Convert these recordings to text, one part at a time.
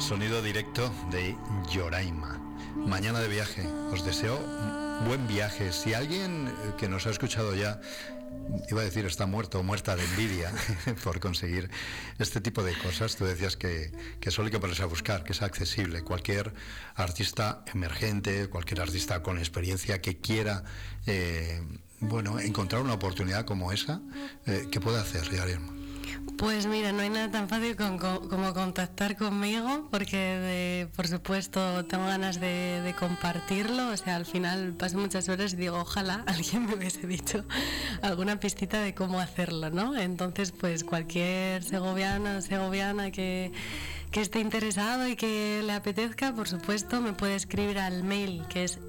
sonido directo de Yoraima. Mañana de viaje. Os deseo buen viaje. Si alguien que nos ha escuchado ya, iba a decir está muerto o muerta de envidia por conseguir este tipo de cosas, tú decías que solo hay que ponerse a buscar, que es accesible. Cualquier artista emergente, cualquier artista con experiencia que quiera encontrar una oportunidad como esa, ¿qué puede hacer, Yoraima? Pues mira, no hay nada tan fácil como contactar conmigo, porque por supuesto tengo ganas de compartirlo. O sea, al final paso muchas horas y digo, ojalá alguien me hubiese dicho alguna pistita de cómo hacerlo, ¿no? Entonces, pues cualquier segoviana que esté interesado y que le apetezca, por supuesto, me puede escribir al mail que es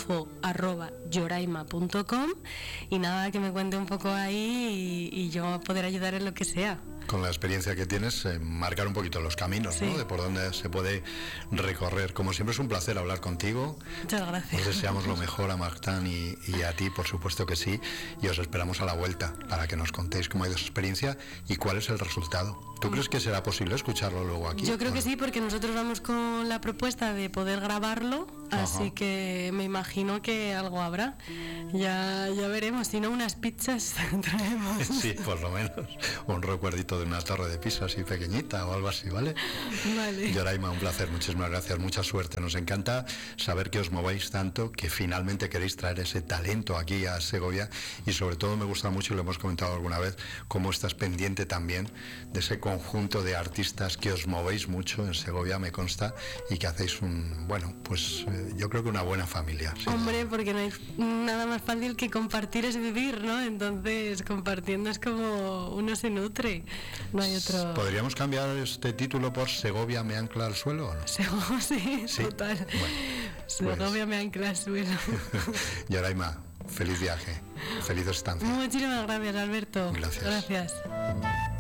info@yoraima.com y nada, que me cuente un poco ahí y yo poder ayudar en lo que sea. Con la experiencia que tienes, marcar un poquito los caminos, sí, ¿no? De por dónde se puede recorrer. Como siempre es un placer hablar contigo. Muchas gracias. Os deseamos lo mejor a Martán y a ti, por supuesto que sí, y os esperamos a la vuelta para que nos contéis cómo ha ido su experiencia y cuál es el resultado. ¿Tú crees que será posible escucharlo luego aquí? Yo creo que sí, porque nosotros vamos con la propuesta de poder grabarlo, así que me imagino que algo habrá. Ya veremos, si no unas pizzas traemos. Sí, por lo menos un recuerdito de una torre de pizza así pequeñita o algo así, ¿vale? Vale. Yoraima, un placer, muchísimas gracias, mucha suerte. Nos encanta saber que os movéis tanto, que finalmente queréis traer ese talento aquí a Segovia, y sobre todo me gusta mucho, y lo hemos comentado alguna vez, cómo estás pendiente también de ese conjunto de artistas que os movéis mucho en Segovia, me consta, y que hacéis yo creo que una buena familia. ¿Sí? Hombre, porque no hay nada más fácil que compartir es vivir, ¿no? Entonces compartiendo es como uno se nutre. No hay otro. ¿Podríamos cambiar este título por Segovia me ancla al suelo o no? Sí, total. Bueno, Segovia me ancla al suelo. Yoraima, feliz viaje, feliz estancia. Muchísimas gracias, Alberto. Gracias. Gracias.